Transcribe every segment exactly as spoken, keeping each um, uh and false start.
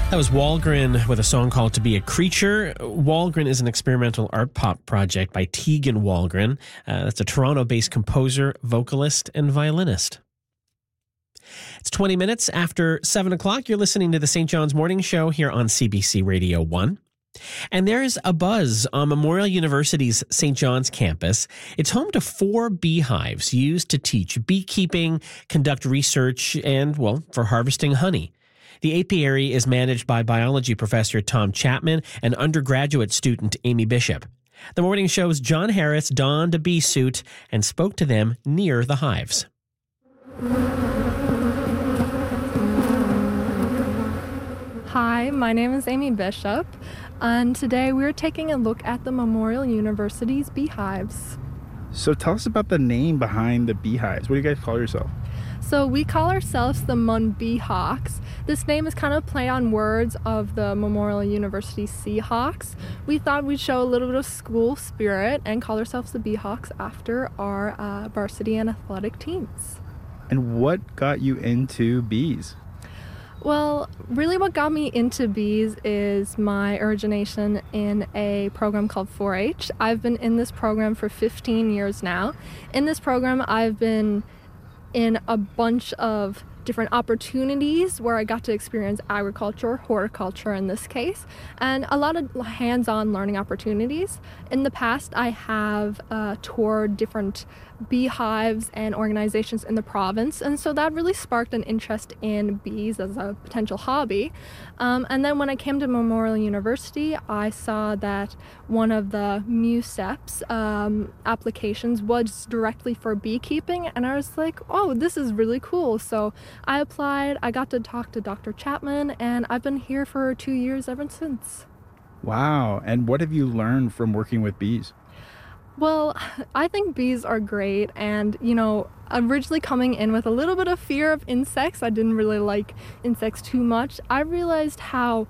That was Walgren with a song called To Be a Creature. Walgren is an experimental art pop project by Tegan Walgren. Uh, that's a Toronto-based composer, vocalist, and violinist. It's twenty minutes after seven o'clock. You're listening to the Saint John's Morning Show here on C B C Radio one. And there's a buzz on Memorial University's Saint John's campus. It's home to four beehives used to teach beekeeping, conduct research, and, well, for harvesting honey. The apiary is managed by biology professor Tom Chapman and undergraduate student Amy Bishop. The morning show's John Harris donned a bee suit and spoke to them near the hives. Hi, my name is Amy Bishop, and today we're taking a look at the Memorial University's beehives. So tell us about the name behind the beehives. What do you guys call yourself? So we call ourselves the Munbeehawks. This name is kind of play on words of the Memorial University Seahawks. We thought we'd show a little bit of school spirit and call ourselves the Beehawks after our uh, varsity and athletic teams. And what got you into bees? Well, really what got me into bees is my origination in a program called four H. I've been in this program for fifteen years now. In this program, I've been in a bunch of different opportunities where I got to experience agriculture, horticulture in this case, and a lot of hands-on learning opportunities. In the past, I have uh, toured different beehives and organizations in the province, and so that really sparked an interest in bees as a potential hobby. Um, and then when I came to Memorial University, I saw that one of the MUSEP's um, applications was directly for beekeeping, and I was like, oh, this is really cool. So I applied, I got to talk to Doctor Chapman, and I've been here for two years ever since. Wow. And what have you learned from working with bees? Well, I think bees are great, and, you know, originally coming in with a little bit of fear of insects, I didn't really like insects too much. I realized how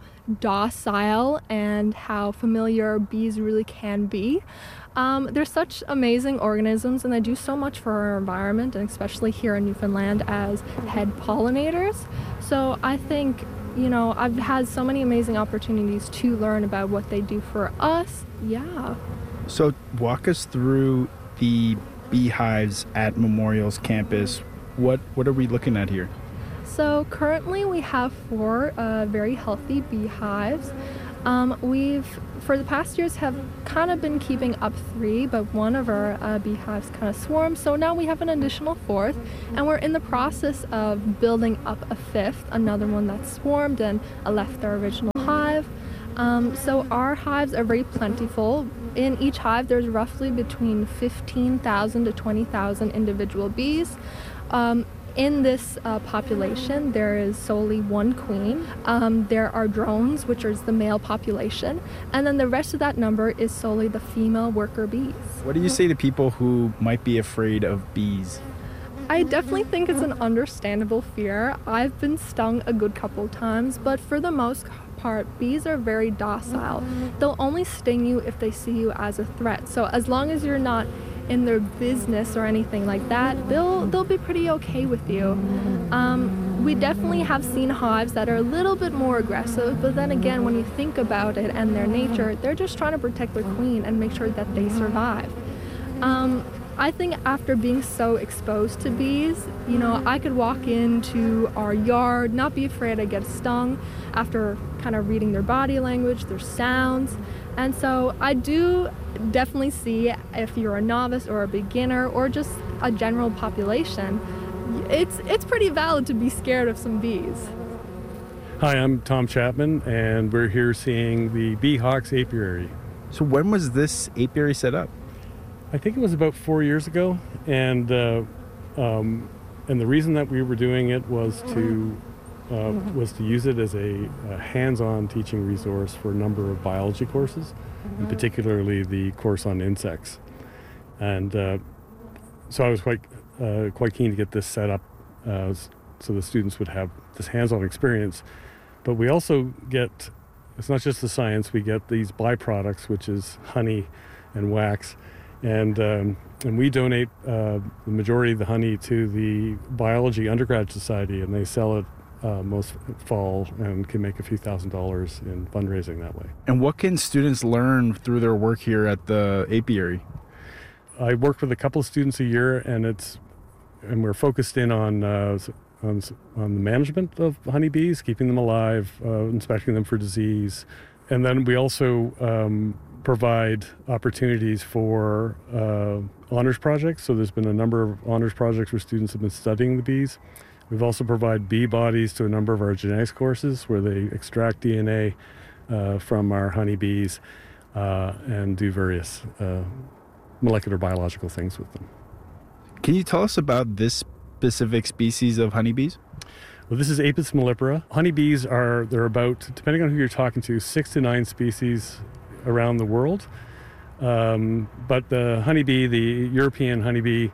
docile and how familiar bees really can be. Um, they're such amazing organisms, and they do so much for our environment, and especially here in Newfoundland as head pollinators. So I think, you know, I've had so many amazing opportunities to learn about what they do for us. Yeah. So walk us through the beehives at Memorial's campus. What what are we looking at here? So currently we have four uh, very healthy beehives. Um, we've, for the past years, have kind of been keeping up three, but one of our uh, beehives kind of swarmed. So now we have an additional fourth, and we're in the process of building up a fifth, another one that swarmed and uh, left their original hive. Um, so our hives are very plentiful. In each hive, there's roughly between fifteen thousand to twenty thousand individual bees. Um, in this uh, population, there is solely one queen. Um, there are drones, which is the male population, and then the rest of that number is solely the female worker bees. What do you say to people who might be afraid of bees? I definitely think it's an understandable fear. I've been stung a good couple times, but for the most part, bees are very docile. They'll only sting you if they see you as a threat. So as long as you're not in their business or anything like that, they'll they'll be pretty okay with you. Um, we definitely have seen hives that are a little bit more aggressive, but then again, when you think about it and their nature, they're just trying to protect their queen and make sure that they survive. Um, I think after being so exposed to bees, you know, I could walk into our yard, not be afraid I'd get stung after kind of reading their body language, their sounds. And so I do definitely see, if you're a novice or a beginner or just a general population, it's it's pretty valid to be scared of some bees. Hi, I'm Tom Chapman, and we're here seeing the Beehawks apiary. So when was this apiary set up? I think it was about four years ago, and uh, um, and the reason that we were doing it was to uh, was to use it as a, a hands-on teaching resource for a number of biology courses, and particularly the course on insects. And uh, so I was quite uh, quite keen to get this set up uh, so the students would have this hands-on experience. But we also get, it's not just the science, we get these byproducts, which is honey and wax. And um, and we donate uh, the majority of the honey to the Biology Undergrad Society, and they sell it uh, most fall and can make a few thousand dollars in fundraising that way. And what can students learn through their work here at the apiary? I work with a couple of students a year, and it's and we're focused in on uh, on, on the management of honeybees, keeping them alive, uh, inspecting them for disease, and then we also um, provide opportunities for uh, honors projects. So there's been a number of honors projects where students have been studying the bees. We've also provided bee bodies to a number of our genetics courses where they extract D N A uh, from our honeybees uh, and do various uh, molecular biological things with them. Can you tell us about this specific species of honeybees? Well, this is Apis mellifera. Honeybees are, they're about, depending on who you're talking to, six to nine species around the world. Um, but the honeybee, the European honeybee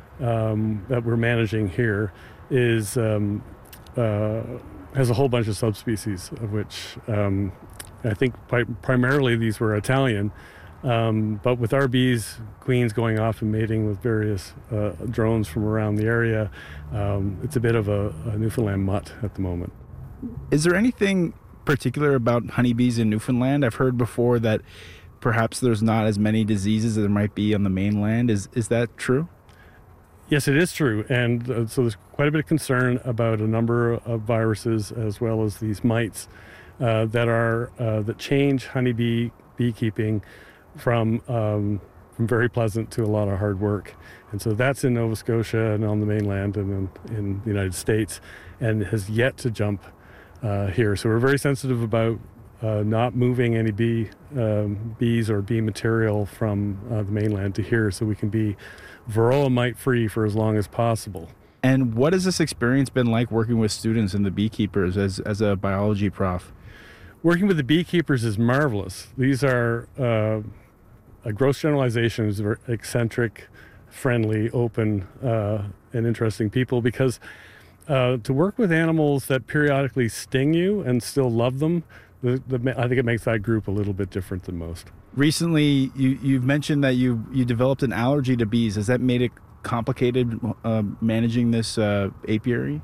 um, that we're managing here is um, uh, has a whole bunch of subspecies, of which um, I think pri- primarily these were Italian. Um, but with our bees, queens going off and mating with various uh, drones from around the area, um, it's a bit of a, a Newfoundland mutt at the moment. Is there anything particular about honeybees in Newfoundland? I've heard before that perhaps there's not as many diseases as there might be on the mainland. Is is that true? Yes, it is true. And uh, so there's quite a bit of concern about a number of viruses as well as these mites uh, that are uh, that change honeybee beekeeping from um, from very pleasant to a lot of hard work. And so that's in Nova Scotia and on the mainland and in, in the United States, and has yet to jump uh, here. So we're very sensitive about uh, not moving any bee um, bees or bee material from uh, the mainland to here, so we can be varroa mite free for as long as possible. And what has this experience been like working with students and the beekeepers as as a biology prof? Working with the beekeepers is marvelous. These are uh, a gross generalization is very eccentric, friendly, open, uh, and interesting people, because uh, to work with animals that periodically sting you and still love them, the, the, I think it makes that group a little bit different than most. Recently, you, you've mentioned that you you developed an allergy to bees. Has that made it complicated uh, managing this uh, apiary?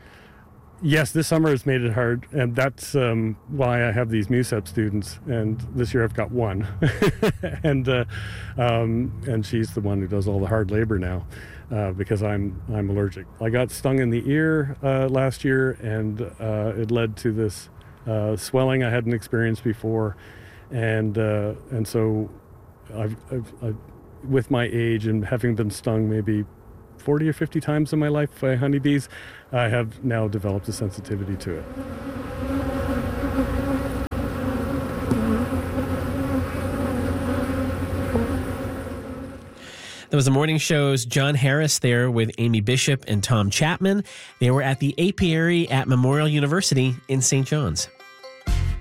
Yes, this summer has made it hard, and that's um, why I have these MUSEP students. And this year I've got one, and uh, um, and she's the one who does all the hard labor now, uh, because I'm I'm allergic. I got stung in the ear uh, last year, and uh, it led to this uh, swelling I hadn't experienced before, and uh, and so I've, I've, I've with my age and having been stung maybe forty or fifty times in my life by honeybees, I have now developed a sensitivity to it. That was the morning show's John Harris there with Amy Bishop and Tom Chapman. They were at the apiary at Memorial University in Saint John's.